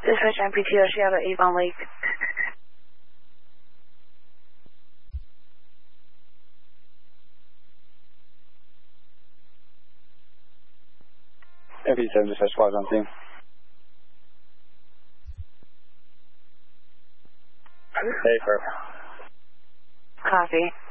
Dispatch MPTO, Seattle, Avon Lake. MP7, dispatch squad on scene. Hey, Fur. Copy.